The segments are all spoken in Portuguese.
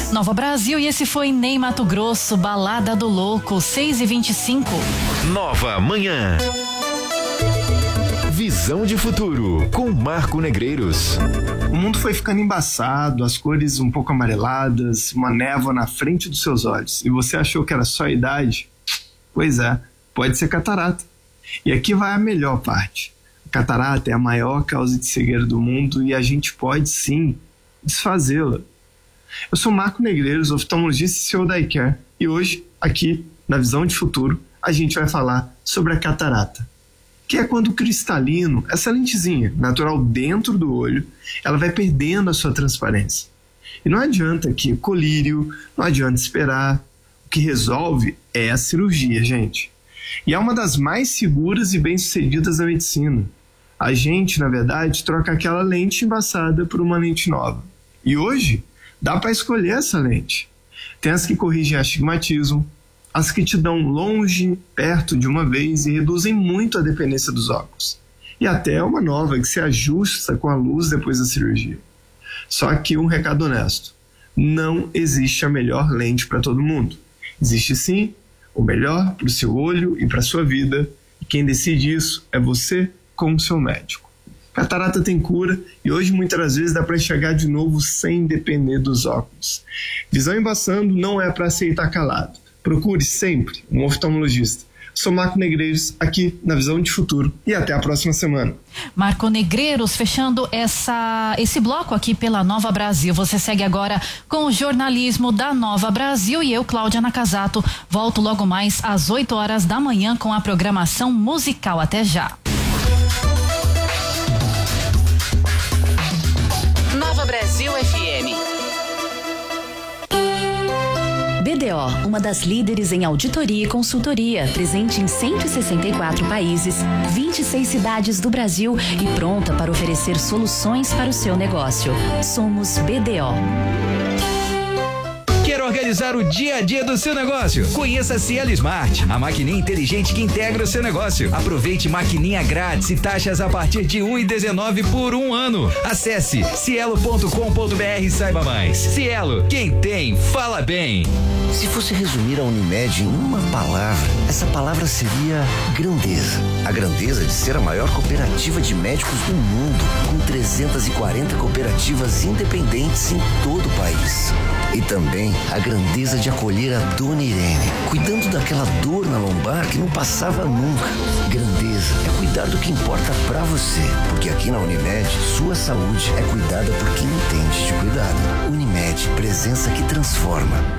Nova Brasil, e esse foi Ney Matogrosso, Balada do Louco, 6h25. Nova Manhã. Visão de futuro com Marco Negreiros. O mundo foi ficando embaçado, as cores um pouco amareladas, uma névoa na frente dos seus olhos. E você achou que era só a idade? Pois é, pode ser catarata. E aqui vai a melhor parte. A catarata é a maior causa de cegueira do mundo e a gente pode sim desfazê-la. Eu sou Marco Negreiros, oftalmologista e CEO da iCare. E hoje, aqui na Visão de Futuro, a gente vai falar sobre a catarata, que é quando o cristalino, essa lentezinha natural dentro do olho, ela vai perdendo a sua transparência. E não adianta aqui colírio, não adianta esperar. O que resolve é a cirurgia, gente. E é uma das mais seguras e bem-sucedidas da medicina. A gente, na verdade, troca aquela lente embaçada por uma lente nova. E hoje, dá para escolher essa lente. Tem as que corrigem astigmatismo, as que te dão longe, perto de uma vez e reduzem muito a dependência dos óculos. E até uma nova que se ajusta com a luz depois da cirurgia. Só que um recado honesto: não existe a melhor lente para todo mundo. Existe sim o melhor para o seu olho e para a sua vida. E quem decide isso é você com o seu médico. Catarata tem cura e hoje muitas vezes dá para enxergar de novo sem depender dos óculos. Visão embaçando não é para aceitar calado. Procure sempre um oftalmologista. Sou Marco Negreiros, aqui na Visão de Futuro, e até a próxima semana. Marco Negreiros, fechando esse bloco aqui pela Nova Brasil. Você segue agora com o jornalismo da Nova Brasil e eu, Cláudia Nakazato, volto logo mais às 8h da manhã com a programação musical. Até já. Nova Brasil FM. BDO, uma das líderes em auditoria e consultoria, presente em 164 países, 26 cidades do Brasil e pronta para oferecer soluções para o seu negócio. Somos BDO. Quer organizar o dia a dia do seu negócio? Conheça a Cielo Smart, a maquininha inteligente que integra o seu negócio. Aproveite maquininha grátis e taxas a partir de 1,19 por um ano. Acesse cielo.com.br e saiba mais. Cielo, quem tem, fala bem. Se fosse resumir a Unimed em uma palavra, essa palavra seria grandeza. A grandeza de ser a maior cooperativa de médicos do mundo, com 340 cooperativas independentes em todo o país. E também a grandeza de acolher a Dona Irene, cuidando daquela dor na lombar que não passava nunca. Grandeza é cuidar do que importa pra você, porque aqui na Unimed, sua saúde é cuidada por quem entende de cuidado. Unimed, presença que transforma.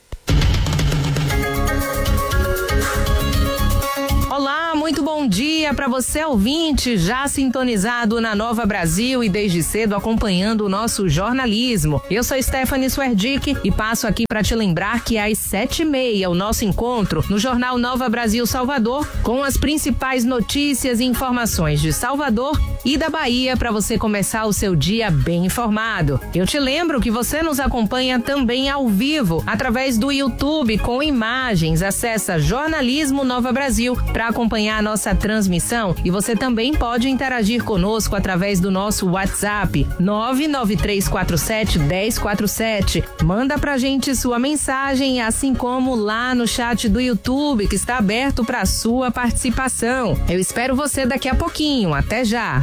Olá, muito bom dia para você ouvinte, já sintonizado na Nova Brasil e desde cedo acompanhando o nosso jornalismo. Eu sou Stephanie Swerdick e passo aqui para te lembrar que às 7h30 o nosso encontro no Jornal Nova Brasil Salvador com as principais notícias e informações de Salvador e da Bahia para você começar o seu dia bem informado. Eu te lembro que você nos acompanha também ao vivo através do YouTube com imagens. Acessa Jornalismo Nova Brasil para acompanhar a nossa transmissão e você também pode interagir conosco através do nosso WhatsApp 993471047. Manda pra gente sua mensagem, assim como lá no chat do YouTube que está aberto para sua participação. Eu espero você daqui a pouquinho. Até já.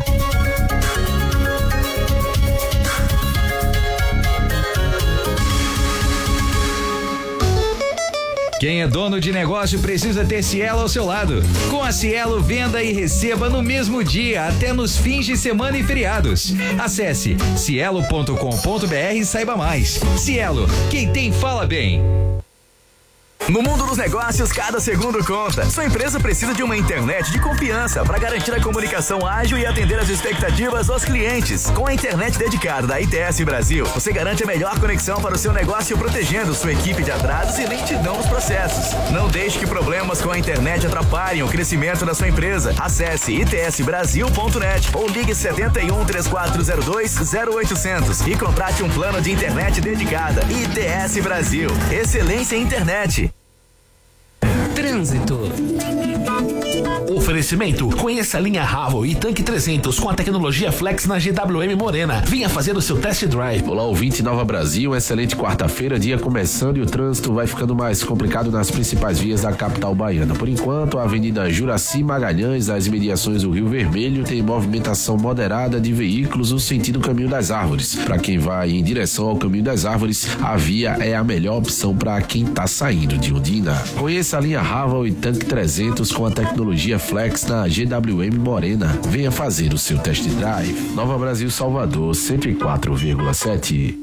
Quem é dono de negócio precisa ter Cielo ao seu lado. Com a Cielo, venda e receba no mesmo dia, até nos fins de semana e feriados. Acesse cielo.com.br e saiba mais. Cielo, quem tem fala bem. No mundo dos negócios, cada segundo conta. Sua empresa precisa de uma internet de confiança para garantir a comunicação ágil e atender as expectativas dos clientes. Com a internet dedicada da ITS Brasil, você garante a melhor conexão para o seu negócio, protegendo sua equipe de atrasos e lentidão nos processos. Não deixe que problemas com a internet atrapalhem o crescimento da sua empresa. Acesse itsbrasil.net ou ligue 71 3402 0800 e contrate um plano de internet dedicada. ITS Brasil. Excelência em internet. Trânsito. Oferecimento: conheça a linha Haval e Tanque 300 com a tecnologia Flex na GWM Morena. Venha fazer o seu test drive. Olá, ouvinte Nova Brasil, excelente quarta-feira, dia começando e o trânsito vai ficando mais complicado nas principais vias da capital baiana. Por enquanto, a Avenida Juraci Magalhães, às imediações do Rio Vermelho, tem movimentação moderada de veículos no sentido Caminho das Árvores. Para quem vai em direção ao Caminho das Árvores, a via é a melhor opção para quem está saindo de Ondina. Conheça a linha Haval e Tanque 300 com a tecnologia Flex na GWM Morena. Venha fazer o seu test drive. Nova Brasil Salvador 104,7.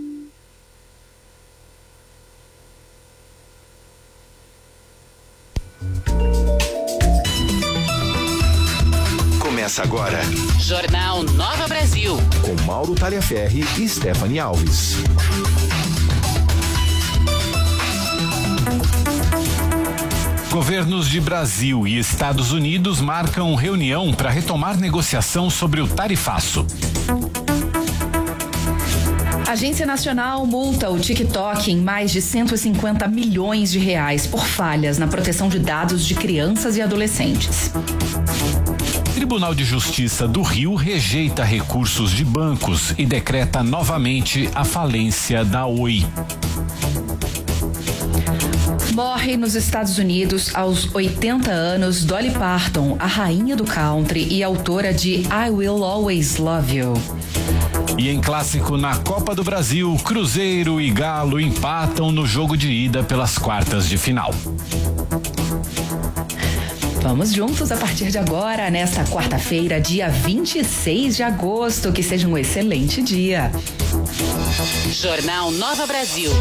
Começa agora. Jornal Nova Brasil. Com Mauro Talhaferri e Stephanie Alves. Governos de Brasil e Estados Unidos marcam reunião para retomar negociação sobre o tarifaço. Agência Nacional multa o TikTok em mais de 150 milhões de reais por falhas na proteção de dados de crianças e adolescentes. Tribunal de Justiça do Rio rejeita recursos de bancos e decreta novamente a falência da Oi. Morre nos Estados Unidos aos 80 anos Dolly Parton, a rainha do country e autora de I Will Always Love You. E em clássico na Copa do Brasil, Cruzeiro e Galo empatam no jogo de ida pelas quartas de final. Vamos juntos a partir de agora, nesta quarta-feira, dia 26 de agosto. Que seja um excelente dia. Jornal Nova Brasil.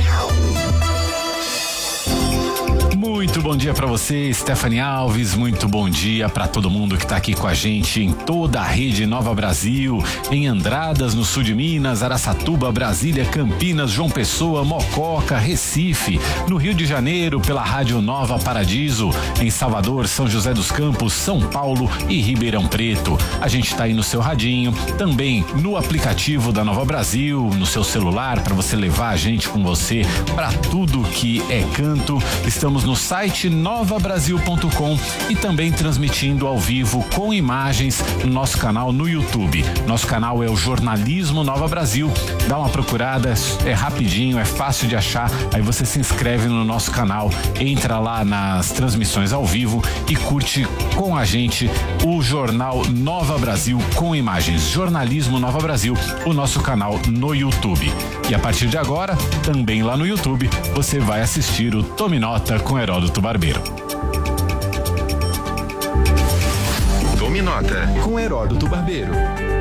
Muito bom dia para você, Stephanie Alves. Muito bom dia para todo mundo que está aqui com a gente em toda a rede Nova Brasil, em Andradas, no sul de Minas, Araçatuba, Brasília, Campinas, João Pessoa, Mococa, Recife, no Rio de Janeiro, pela Rádio Nova Paradiso, em Salvador, São José dos Campos, São Paulo e Ribeirão Preto. A gente está aí no seu radinho, também no aplicativo da Nova Brasil, no seu celular, para você levar a gente com você para tudo que é canto. Estamos no site novabrasil.com e também transmitindo ao vivo com imagens no nosso canal no YouTube. Nosso canal é o Jornalismo Nova Brasil. Dá uma procurada, é rapidinho, é fácil de achar. Aí você se inscreve no nosso canal, entra lá nas transmissões ao vivo e curte com a gente o Jornal Nova Brasil com imagens. Jornalismo Nova Brasil, o nosso canal no YouTube. E a partir de agora, também lá no YouTube, você vai assistir o Tome Nota com Heródoto Barbeiro. Tome Nota com Heródoto Barbeiro.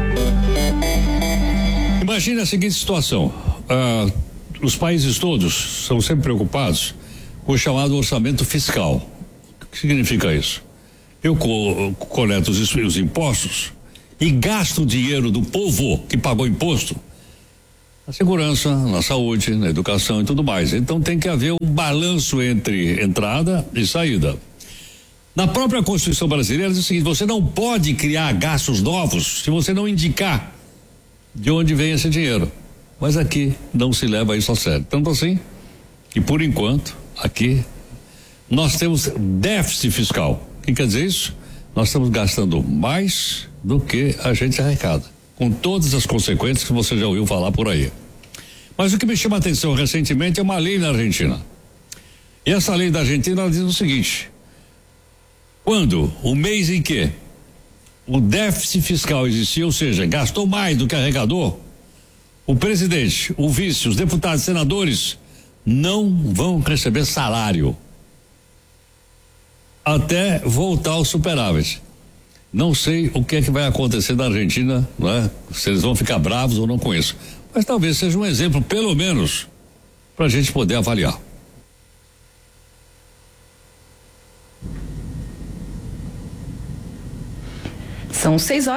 Imagine a seguinte situação: os países todos são sempre preocupados com o chamado orçamento fiscal. O que significa isso? Eu coleto os impostos e gasto o dinheiro do povo que pagou imposto na segurança, na saúde, na educação e tudo mais. Então tem que haver um balanço entre entrada e saída. Na própria Constituição brasileira diz o seguinte: você não pode criar gastos novos se você não indicar de onde vem esse dinheiro. Mas aqui não se leva isso a sério. Tanto assim que, por enquanto, aqui nós temos déficit fiscal. O que quer dizer isso? Nós estamos gastando mais do que a gente arrecada, com todas as consequências que você já ouviu falar por aí. Mas o que me chama a atenção recentemente é uma lei na Argentina. E essa lei da Argentina ela diz o seguinte: quando o mês em que o déficit fiscal existia, ou seja, gastou mais do que arrecadou, o presidente, o vice, os deputados, senadores não vão receber salário até voltar ao superávit. Não sei o que é que vai acontecer na Argentina, não é? Se eles vão ficar bravos ou não com isso. Mas talvez seja um exemplo, pelo menos, para a gente poder avaliar. São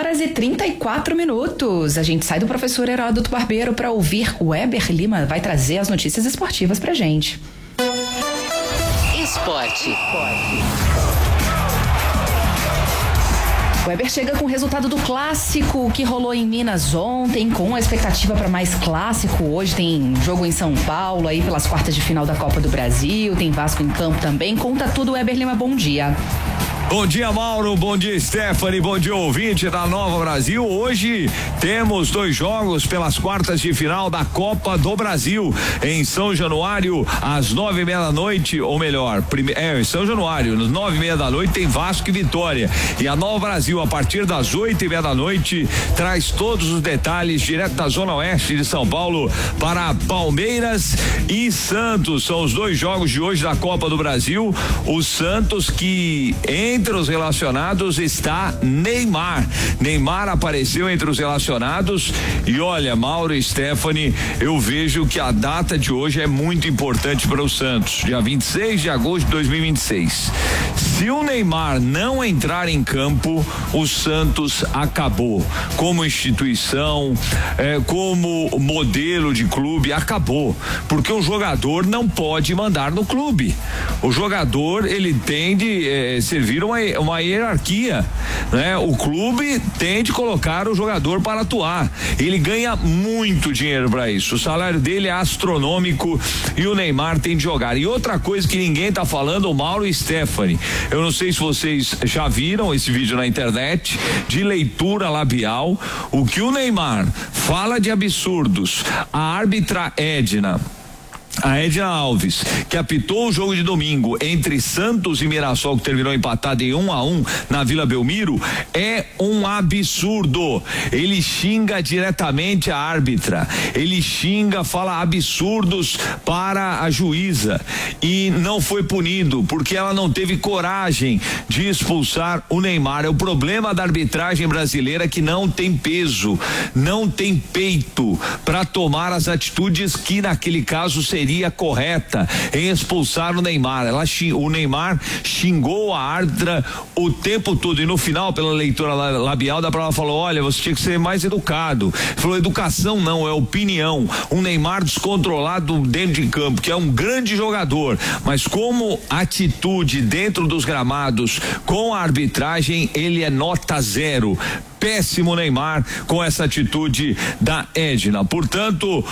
6h34. A gente sai do professor Heródoto Barbeiro para ouvir o Weber Lima. Vai trazer as notícias esportivas pra gente. Esporte. O Weber chega com o resultado do clássico que rolou em Minas ontem, com a expectativa para mais clássico. Hoje tem jogo em São Paulo aí pelas quartas de final da Copa do Brasil, tem Vasco em campo também. Conta tudo, Weber Lima, bom dia. Bom dia, Mauro, bom dia, Stephanie, bom dia, ouvinte da Nova Brasil. Hoje temos 2 jogos pelas quartas de final da Copa do Brasil em São Januário, às 9:30 da noite, ou melhor, em São Januário, às 9:30 da noite tem Vasco e Vitória, e a Nova Brasil, a partir das 8:30 da noite, traz todos os detalhes direto da Zona Oeste de São Paulo para Palmeiras e Santos. São os 2 jogos de hoje da Copa do Brasil. O Santos, que entre os relacionados está Neymar. Neymar apareceu entre os relacionados e olha, Mauro e Stephanie, eu vejo que a data de hoje é muito importante para o Santos, dia 26 de agosto de 2026. Se o Neymar não entrar em campo, o Santos acabou. Como instituição, como modelo de clube, acabou. Porque o jogador não pode mandar no clube. O jogador, ele tem de servir uma hierarquia, né? O clube tem de colocar o jogador para atuar. Ele ganha muito dinheiro para isso. O salário dele é astronômico e o Neymar tem de jogar. E outra coisa que ninguém tá falando, o Mauro e Stephanie, eu não sei se vocês já viram esse vídeo na internet de leitura labial. O que o Neymar fala de absurdos, a árbitra Edna Alves, que apitou o jogo de domingo entre Santos e Mirassol, que terminou empatado em 1-1 na Vila Belmiro, é um absurdo. Ele xinga diretamente a árbitra, ele fala absurdos para a juíza e não foi punido porque ela não teve coragem de expulsar o Neymar. É o problema da arbitragem brasileira, que não tem peso, não tem peito para tomar as atitudes que naquele caso seria correta em expulsar o Neymar. O Neymar xingou a árbitra o tempo todo e no final, pela leitura labial, da prova falou: olha, você tinha que ser mais educado. Falou: educação não, é opinião. Um Neymar descontrolado dentro de campo, que é um grande jogador, mas como atitude dentro dos gramados com a arbitragem, ele é nota 0. Péssimo Neymar com essa atitude da Edna. Portanto,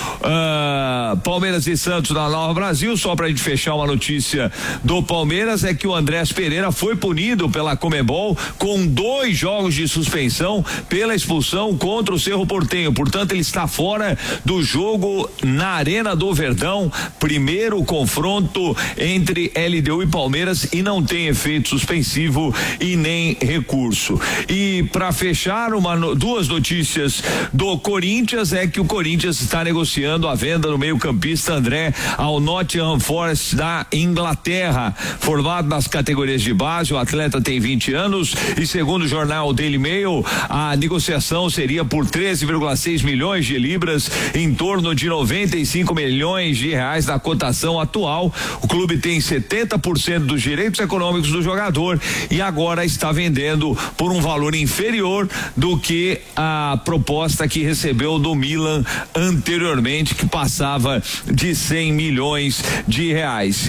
Palmeiras e Santos na Nova Brasil. Só pra gente fechar uma notícia do Palmeiras, é que o Andrés Pereira foi punido pela Conmebol com 2 jogos de suspensão pela expulsão contra o Cerro Porteño. Portanto, ele está fora do jogo na Arena do Verdão. Primeiro confronto entre LDU e Palmeiras e não tem efeito suspensivo e nem recurso. E para fechar, 2 notícias do Corinthians, é que o Corinthians está negociando a venda do meio-campista André ao Nottingham Forest da Inglaterra. Formado nas categorias de base, o atleta tem 20 anos e, segundo o jornal Daily Mail, a negociação seria por 13,6 milhões de libras, em torno de 95 milhões de reais na cotação atual. O clube tem 70% dos direitos econômicos do jogador e agora está vendendo por um valor inferior do que a proposta que recebeu do Milan anteriormente, que passava de 100 milhões de reais.